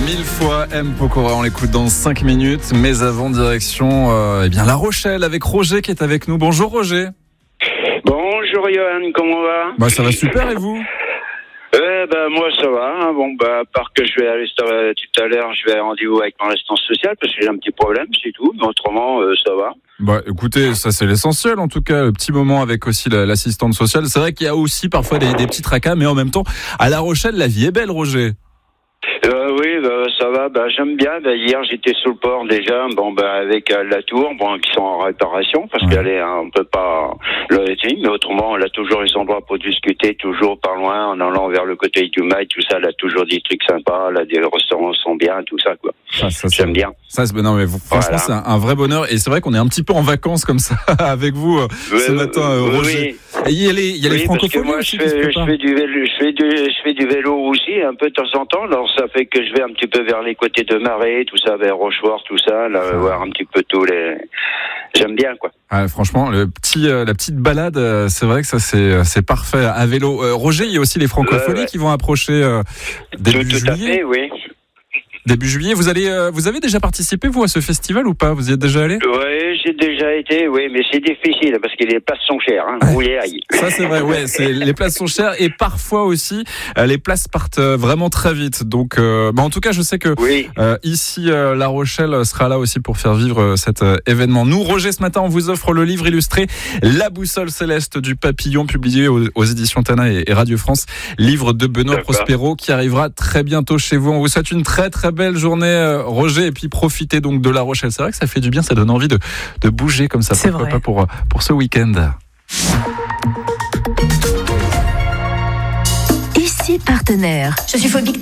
1000 fois M. Pokora, on l'écoute dans 5 minutes. Mais avant, direction La Rochelle avec Roger qui est avec nous. Bonjour Roger. Bonjour Johan, comment on va? Ça va super et vous? Moi ça va. À part que je vais aller tout à l'heure, je vais à rendez-vous avec mon assistance sociale parce que j'ai un petit problème, c'est tout. Mais autrement, ça va. Écoutez, ça c'est l'essentiel en tout cas, le petit moment avec aussi l'assistante sociale. C'est vrai qu'il y a aussi parfois des petits tracas, mais en même temps, à La Rochelle, la vie est belle, Roger. Oui, ça va. J'aime bien. Hier, j'étais sur le port déjà. Avec la tour, qui sont en réparation parce qu'elle est un peu pas le rating, mais autrement, elle a toujours les endroits pour discuter, toujours par loin, en allant vers le côté du Mail, tout ça. Elle a toujours des trucs sympas. Là, des restaurants sont bien, tout ça, quoi. J'aime bien. Franchement, voilà. C'est un vrai bonheur. Et c'est vrai qu'on est un petit peu en vacances comme ça avec vous ce matin, Roger. Oui. Et il y a les francophonies moi, aussi. Je fais du vélo aussi, un peu de temps en temps. Alors, ça fait que je vais un petit peu vers les côtés de Marais, tout ça, vers Rochefort, tout ça, là, voir un petit peu tous les... J'aime bien, quoi. Franchement, la petite balade, c'est vrai que ça, c'est parfait à vélo. Roger, il y a aussi les francophonies qui vont approcher début juillet. Tout à fait, oui. Début juillet, vous avez déjà participé, vous, à ce festival ou pas? Vous y êtes déjà allé? Oui, j'ai déjà été, mais c'est difficile parce que les places sont chères. Ça, c'est vrai, les places sont chères et parfois aussi, les places partent vraiment très vite. Donc, en tout cas, je sais que ici, La Rochelle sera là aussi pour faire vivre cet événement. Nous, Roger, ce matin, on vous offre le livre illustré La boussole céleste du papillon, publié aux éditions Tana et Radio France. Livre de Benoît Prospero qui arrivera très bientôt chez vous. On vous souhaite une très, très belle journée, Roger, et puis profitez donc de La Rochelle. C'est vrai que ça fait du bien, ça donne envie de bouger comme ça. Pourquoi pas pour ce week-end. Ici Partenaire. Je suis phobique